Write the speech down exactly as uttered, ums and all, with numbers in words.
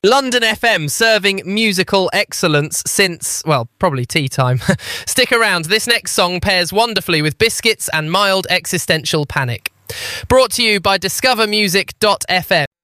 London F M, serving musical excellence since, well, probably tea time. Stick around, this next song pairs wonderfully with biscuits and mild existential panic. Brought to you by discover music dot f m.